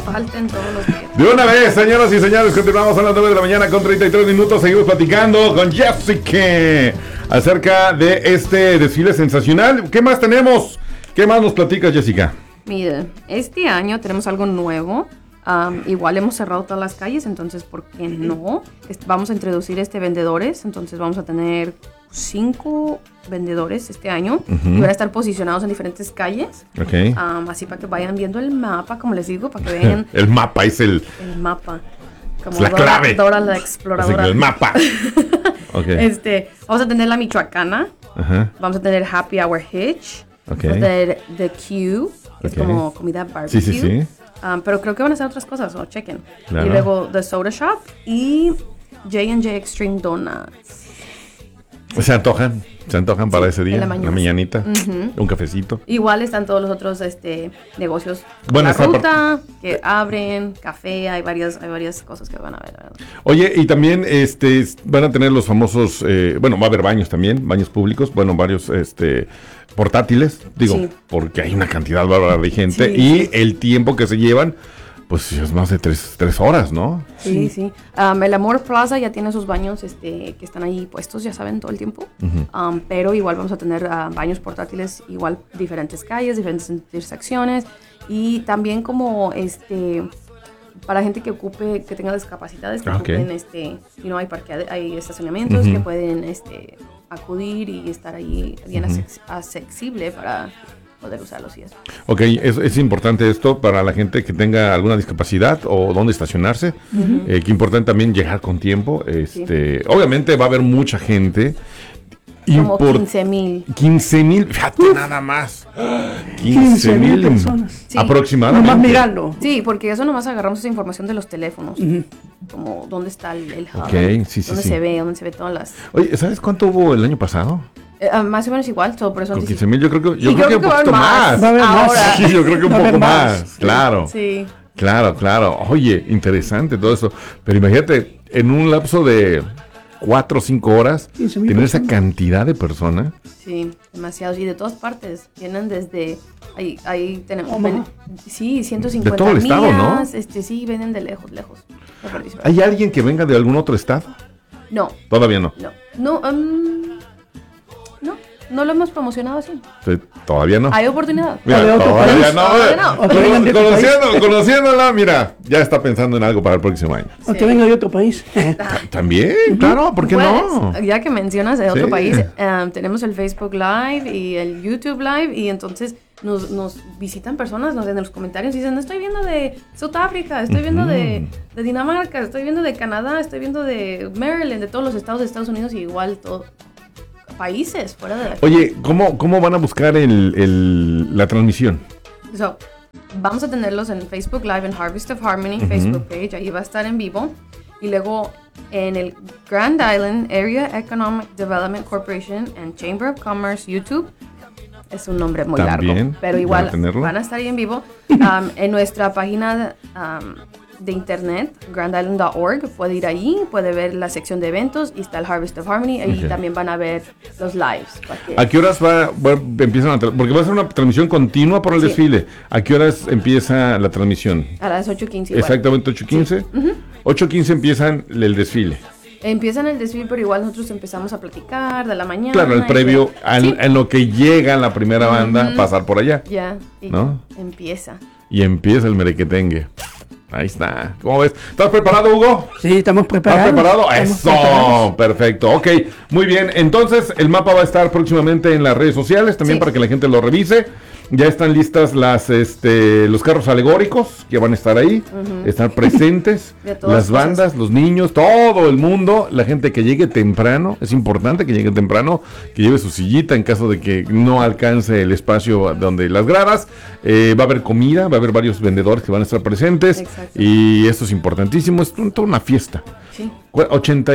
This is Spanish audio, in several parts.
falten todos los días. De una vez, señoras y señores, continuamos a las 9 de la mañana con 33 minutos. Seguimos platicando con Jessica acerca de este desfile sensacional. ¿Qué más tenemos? ¿Qué más nos platicas, Jessica? Mire, este año tenemos algo nuevo. Igual hemos cerrado todas las calles, entonces, ¿por qué no? Vamos a introducir vendedores, entonces vamos a tener 5 vendedores este año y van a estar posicionados en diferentes calles. Okay. Así para que vayan viendo el mapa, como les digo, para que vean. El mapa es el mapa. Como es la clave. Dora la exploradora. El mapa. Okay. Vamos a tener la Michoacana. Vamos a tener Happy Hour Hitch. Okay. Vamos a tener The Q, que es como comida barbecue. Sí. Pero creo que van a hacer otras cosas, o chequen. Claro. Y luego The Soda Shop y J&J Extreme Donuts. Se antojan para ese día, en la mañanita, un cafecito. Igual están todos los otros negocios bueno, la ruta que abren, café, hay varias cosas que van a ver, ¿verdad? Oye, y también van a tener los famosos, va a haber baños también, baños públicos, varios portátiles, sí. Porque hay una cantidad bárbara de gente y el tiempo que se llevan, pues es más de 3 horas, ¿no? Sí. El Amor Plaza ya tiene sus baños que están ahí puestos, ya saben, todo el tiempo. Pero igual vamos a tener baños portátiles, igual diferentes calles, diferentes intersecciones. Y también como para gente que tenga discapacidades, que ocupen, hay estacionamientos que pueden acudir y estar ahí bien accesible para poder usarlos y eso. Ok, es importante esto para la gente que tenga alguna discapacidad o dónde estacionarse. Qué importante también llegar con tiempo. Obviamente va a haber mucha gente. Como 15,000. 15,000, fíjate nada más. 15,000 personas. Sí. Aproximadamente. Nomás mirando. Sí, porque eso nomás agarramos esa información de los teléfonos. Como dónde está el hub. Dónde se ve todas las... Oye, ¿sabes cuánto hubo el año pasado? Más o menos igual, por eso... Con 15,000 yo creo que un poquito más. Va a haber más. Ahora. Sí, yo creo que un poco más. Claro. Sí. Claro. Oye, interesante todo eso. Pero imagínate, en un lapso de 4 o 5 horas, tener esa cantidad de personas. Sí, demasiados. Y de todas partes. Vienen desde... Ahí tenemos... 150 de todo el estado, ¿no? Sí, vienen de lejos. ¿Hay alguien que venga de algún otro estado? No. Todavía no. No lo hemos promocionado así. Sí, todavía no. Hay oportunidad. Mira, todavía no. Conociéndola, mira, ya está pensando en algo para el próximo año. O que venga de otro país. También, claro, ¿por qué no? Ya que mencionas de otro país, tenemos el Facebook Live y el YouTube Live y entonces nos visitan personas en los comentarios y dicen, estoy viendo de Sudáfrica, estoy viendo de Dinamarca, estoy viendo de Canadá, estoy viendo de Maryland, de todos los estados de Estados Unidos y igual todo. Países fuera de la... Oye, ¿cómo van a buscar la transmisión? Vamos a tenerlos en Facebook Live, en Harvest of Harmony, Facebook page, ahí va a estar en vivo. Y luego en el Grand Island Area Economic Development Corporation and Chamber of Commerce YouTube. Es un nombre muy largo, pero igual van a estar ahí en vivo. En nuestra página de internet, grandisland.org, puede ir ahí, puede ver la sección de eventos y está el Harvest of Harmony, y también van a ver los lives. ¿A qué horas empiezan porque va a ser una transmisión continua por el desfile? ¿A qué horas empieza la transmisión? A las 8:15. Exactamente, 8:15. 8:15 empiezan el desfile. Empiezan el desfile, pero igual nosotros empezamos a platicar de la mañana. Claro, el previo, en lo que llega la primera banda, pasar por allá. Ya, ¿no? Empieza. Y empieza el merequetengue. Ahí está. ¿Cómo ves? ¿Estás preparado, Hugo? Sí, estamos preparados. ¿Estás preparado? Eso, perfecto. Ok, muy bien. Entonces, el mapa va a estar próximamente en las redes sociales, también para que la gente lo revise. Ya están listas los carros alegóricos que van a estar ahí, están presentes, las bandas, los niños, todo el mundo, la gente que llegue temprano, es importante que llegue temprano, que lleve su sillita en caso de que no alcance el espacio donde las gradas. Va a haber comida, va a haber varios vendedores que van a estar presentes. Exacto. Y esto es importantísimo, es toda una fiesta. Sí. 84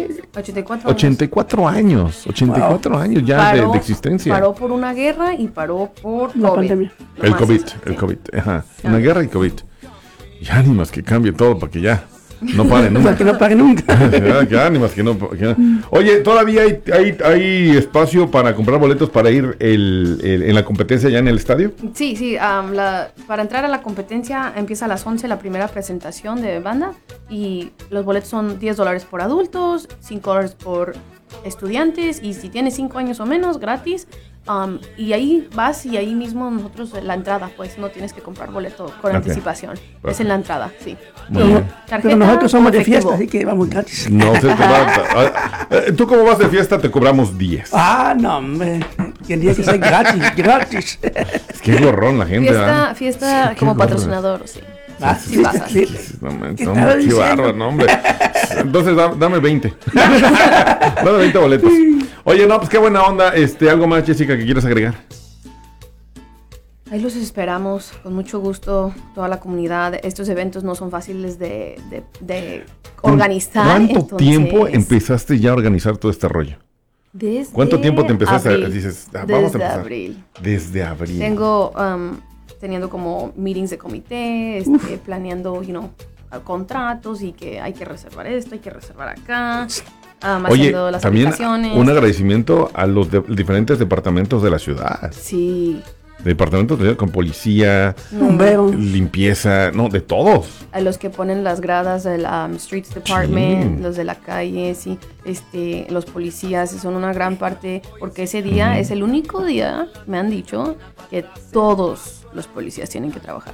años. 84 años ya de existencia. Paró por una guerra y paró por la COVID. pandemia. El COVID. Ajá. Una guerra y COVID. Y ánimas que cambie todo para que ya No pare nunca. Para que no pague nunca. Qué ánimas que no. Oye, ¿todavía hay espacio para comprar boletos para ir en la competencia ya en el estadio? Sí, para entrar a la competencia empieza a las 11 la primera presentación de banda y los boletos son $10 por adultos, $5 por estudiantes y si tienes 5 años o menos, gratis. Y ahí vas y ahí mismo nosotros la entrada, pues no tienes que comprar boleto con anticipación. Es en la entrada, sí. Pero nosotros somos de efectivo. fiesta, así que vamos gratis. No se te va. Tú como vas de fiesta te cobramos 10. No, hombre. Tendría que ser gratis. Es que es gorrón la gente. Fiesta como patrocinador, sí. Sí pasa. Qué bárbaro, no, hombre. Entonces dame 20. Dame 20 boletos. Oye, no, pues qué buena onda. ¿Algo más, Jessica, que quieras agregar? Ahí los esperamos con mucho gusto, toda la comunidad. Estos eventos no son fáciles de organizar. ¿Cuánto tiempo empezaste ya a organizar todo este rollo? ¿Cuánto tiempo te empezaste abril, dices, vamos a empezar? Abril. Desde abril. Tengo teniendo como meetings de comité, planeando, contratos y que hay que reservar esto, hay que reservar acá. Oye, haciendo las también aplicaciones. Un agradecimiento a los diferentes departamentos de la ciudad. Sí. Departamentos con policía, limpieza, de todos. A los que ponen las gradas del Streets Department, los de la calle, sí, los policías son una gran parte, porque ese día es el único día, me han dicho, que todos los policías tienen que trabajar.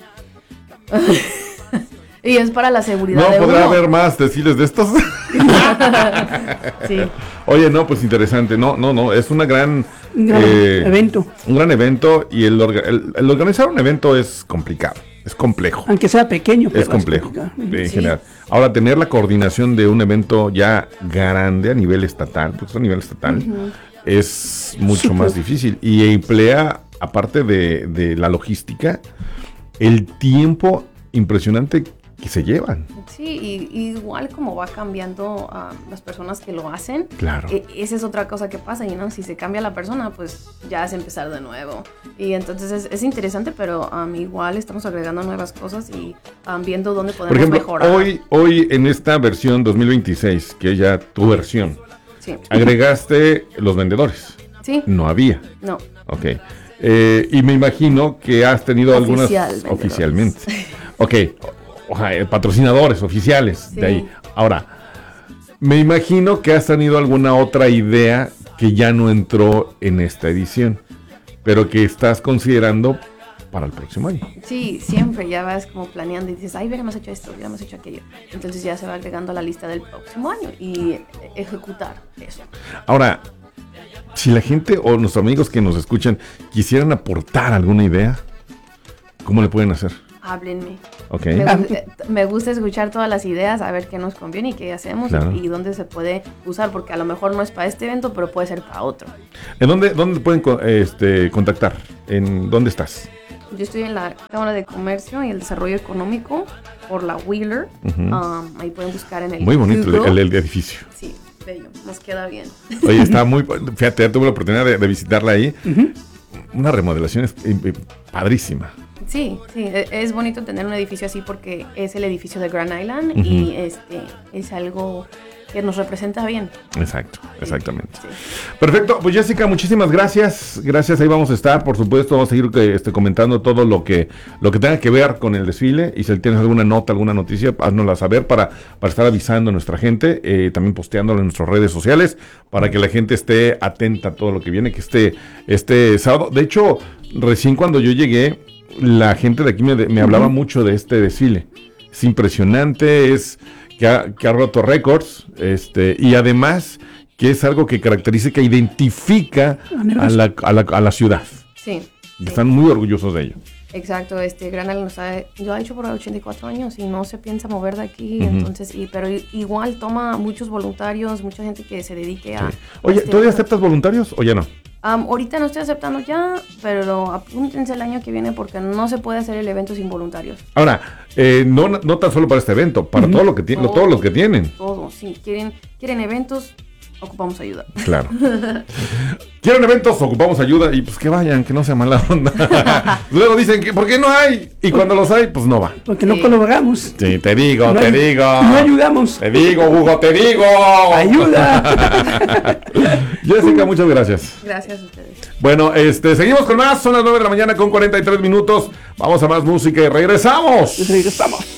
Y es para la seguridad de uno. ¿No podrá haber más desfiles de estos? Sí. Oye, pues interesante. No, es una gran evento. Un gran evento y el organizar un evento es complicado, es complejo. Aunque sea pequeño, pero es complejo en general. Ahora, tener la coordinación de un evento ya grande a nivel estatal, porque es a nivel estatal, es mucho más difícil y emplea, aparte de la logística, el tiempo impresionante que se llevan. Sí, y igual como va cambiando las personas que lo hacen, claro. Esa es otra cosa que pasa, si se cambia la persona, pues ya es empezar de nuevo. Y entonces es interesante, pero igual estamos agregando nuevas cosas y viendo dónde podemos Por ejemplo, mejorar. Hoy en esta versión 2026, que es ya tu versión, sí. Agregaste los vendedores. Sí. No había. No. Ok. Y me imagino que has tenido algunas oficialmente. Ok. Patrocinadores oficiales de ahí. Ahora, me imagino que has tenido alguna otra idea que ya no entró en esta edición, pero que estás considerando para el próximo año. Sí, siempre ya vas como planeando y dices, hubiéramos hecho esto, hubiéramos hecho aquello. Entonces ya se va agregando a la lista del próximo año y ejecutar eso. Ahora, si la gente o nuestros amigos que nos escuchan quisieran aportar alguna idea, ¿cómo le pueden hacer? Háblenme. Okay. Me gusta escuchar todas las ideas, a ver qué nos conviene y qué hacemos, claro. y dónde se puede usar, porque a lo mejor no es para este evento, pero puede ser para otro. ¿En dónde pueden contactar? ¿En dónde estás? Yo estoy en la Cámara de Comercio y el Desarrollo Económico por la Wheeler. Ahí pueden buscar en el muy bonito Google. el edificio. Sí, bello, nos queda bien. Oye, está muy... Fíjate, ya tuve la oportunidad de visitarla ahí. Una remodelación padrísima. Sí, es bonito tener un edificio así porque es el edificio de Grand Island y es algo que nos representa bien. Exacto, exactamente. Sí. Perfecto, pues Jessica, muchísimas gracias. Gracias, ahí vamos a estar, por supuesto, vamos a seguir comentando todo lo que tenga que ver con el desfile. Y si tienes alguna nota, alguna noticia, haznosla saber para estar avisando a nuestra gente, también posteándolo en nuestras redes sociales, para que la gente esté atenta a todo lo que viene, que este sábado. De hecho, recién cuando yo llegué, la gente de aquí me hablaba mucho de este desfile. Es impresionante, es que ha roto récords, y además que es algo que caracteriza, que identifica a la ciudad. Sí. Están muy orgullosos de ello. Exacto, Grand Island lo ha hecho por 84 años y no se piensa mover de aquí, entonces, pero igual toma muchos voluntarios, mucha gente que se dedique a... Oye, ¿todavía aceptas voluntarios o ya no? Ahorita no estoy aceptando ya, pero apúntense el año que viene porque no se puede hacer el evento sin voluntarios. Ahora, no tan solo para este evento, para todo lo que tienen. Todo, sí. Quieren eventos, ocupamos ayuda. Claro. ¿Quieren eventos? Ocupamos ayuda y pues que vayan, que no sea mala onda. Luego dicen que ¿por qué no hay? Y cuando los hay, pues no va. Porque no colaboramos. Sí, te digo. No ayudamos. Te digo, Hugo, te digo. Ayuda. Jessica, muchas gracias. Gracias a ustedes. Bueno, seguimos con más. Son las 9 de la mañana con 43 minutos. Vamos a más música y regresamos. Regresamos.